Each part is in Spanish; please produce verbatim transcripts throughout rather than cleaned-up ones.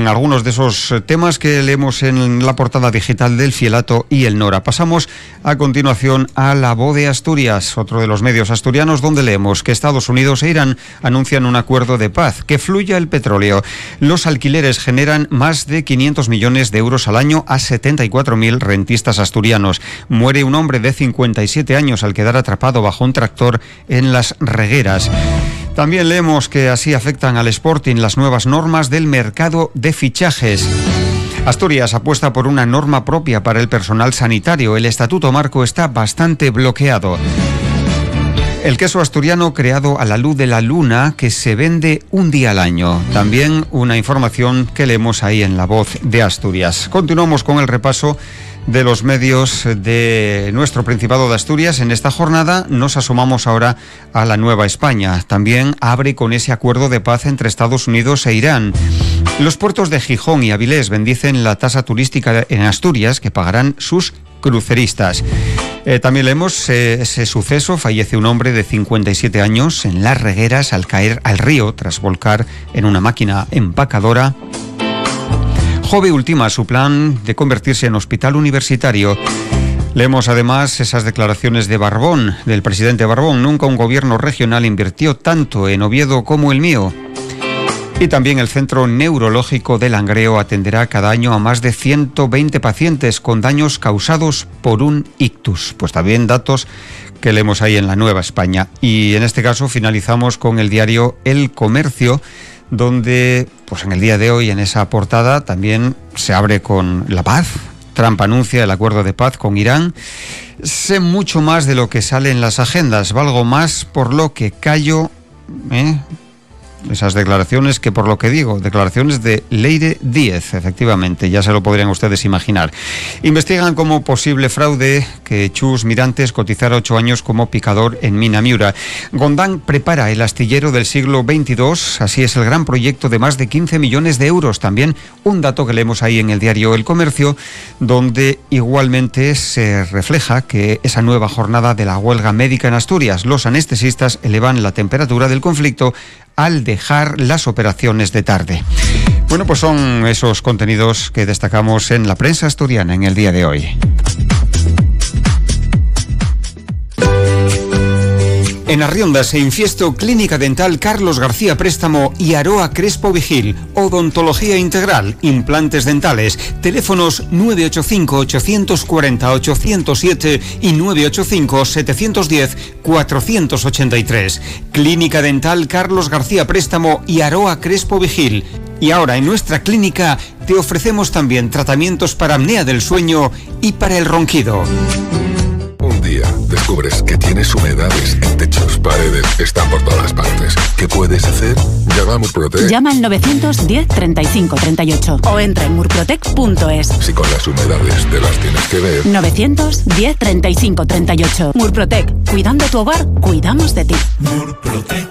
algunos de esos temas que leemos en la portada digital del Fielato y el Nora. Pasamos a continuación a La Voz de Asturias, otro de los medios asturianos, donde leemos que Estados Unidos e Irán anuncian un acuerdo de paz, que fluya el petróleo. Los alquileres generan más de quinientos millones de euros al año a setenta y cuatro mil rentistas asturianos. Muere un hombre de cincuenta y siete años al quedar atrapado bajo un tractor en Las Regueras. También leemos que así afectan al Sporting las nuevas normas del mercado de fichajes. Asturias apuesta por una norma propia para el personal sanitario. El Estatuto Marco está bastante bloqueado. El queso asturiano creado a la luz de la luna, que se vende un día al año. También una información que leemos ahí en La Voz de Asturias. Continuamos con el repaso de los medios de nuestro Principado de Asturias. En esta jornada nos asomamos ahora a la Nueva España. También abre con ese acuerdo de paz entre Estados Unidos e Irán. Los puertos de Gijón y Avilés bendicen la tasa turística en Asturias que pagarán sus cruceristas. Eh, también leemos eh, ese suceso. Fallece un hombre de cincuenta y siete años en Las Regueras al caer al río tras volcar en una máquina empacadora. Jove ultima su plan de convertirse en hospital universitario. Leemos además esas declaraciones de Barbón, del presidente Barbón. Nunca un gobierno regional invirtió tanto en Oviedo como el mío. Y también el Centro Neurológico de Langreo atenderá cada año a más de ciento veinte pacientes con daños causados por un ictus. Pues también datos que leemos ahí en la Nueva España. Y en este caso finalizamos con el diario El Comercio, donde pues en el día de hoy, en esa portada, también se abre con la paz. Trump anuncia el acuerdo de paz con Irán. Sé mucho más de lo que sale en las agendas, valgo más por lo que callo, ¿eh? Esas declaraciones que por lo que digo, declaraciones de Leire Díez, efectivamente, ya se lo podrían ustedes imaginar. Investigan como posible fraude que Chus Mirantes cotizara ocho años como picador en Mina Miura. Gondán prepara el astillero del siglo veintidós, así es el gran proyecto de más de quince millones de euros. También un dato que leemos ahí en el diario El Comercio, donde igualmente se refleja que esa nueva jornada de la huelga médica en Asturias, los anestesistas elevan la temperatura del conflicto al dejar las operaciones de tarde. Bueno, pues son esos contenidos que destacamos en la prensa asturiana en el día de hoy. En Arriondas e Infiesto, Clínica Dental Carlos García Préstamo y Aroa Crespo Vigil. Odontología integral, implantes dentales. Teléfonos nueve ocho cinco, ocho cuatro cero, ocho cero siete y nueve ocho cinco, siete uno cero, cuatro ocho tres. Clínica Dental Carlos García Préstamo y Aroa Crespo Vigil. Y ahora en nuestra clínica te ofrecemos también tratamientos para apnea del sueño y para el ronquido. Un día descubres que tienes humedades en techos, paredes, están por todas partes. ¿Qué puedes hacer? Llama a Murprotec. Llama al novecientos diez, treinta y cinco, treinta y ocho o entra en murprotec punto es. Si con las humedades te las tienes que ver. novecientos diez, treinta y cinco, treinta y ocho. Murprotec. Cuidando tu hogar, cuidamos de ti. Murprotec.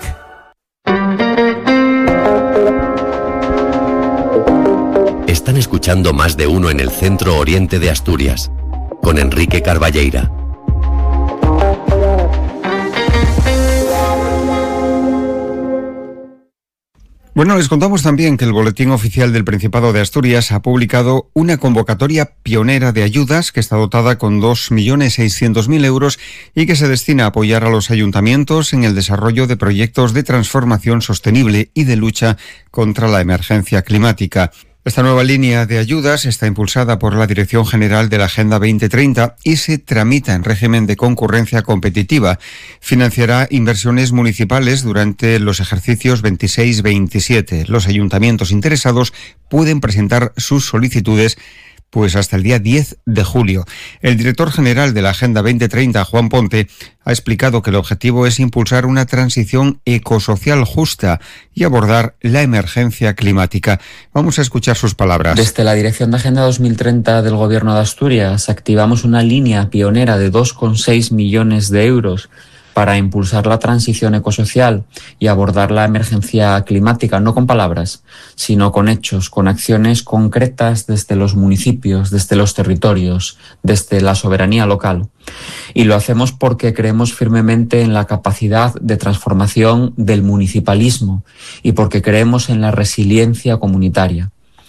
Están escuchando Más de Uno en el centro oriente de Asturias, con Enrique Carballeira. Bueno, les contamos también que el Boletín Oficial del Principado de Asturias ha publicado una convocatoria pionera de ayudas que está dotada con dos millones seiscientos mil euros y que se destina a apoyar a los ayuntamientos en el desarrollo de proyectos de transformación sostenible y de lucha contra la emergencia climática. Esta nueva línea de ayudas está impulsada por la Dirección General de la Agenda veinte treinta y se tramita en régimen de concurrencia competitiva. Financiará inversiones municipales durante los ejercicios veintiséis veintisiete. Los ayuntamientos interesados pueden presentar sus solicitudes pues hasta el día diez de julio. El director general de la Agenda veinte treinta, Juan Ponte, ha explicado que el objetivo es impulsar una transición ecosocial justa y abordar la emergencia climática. Vamos a escuchar sus palabras. Desde la Dirección de Agenda dos mil treinta del Gobierno de Asturias activamos una línea pionera de dos coma seis millones de euros para impulsar la transición ecosocial y abordar la emergencia climática, no con palabras, sino con hechos, con acciones concretas desde los municipios, desde los territorios, desde la soberanía local. Y lo hacemos porque creemos firmemente en la capacidad de transformación del municipalismo y porque creemos en la resiliencia comunitaria.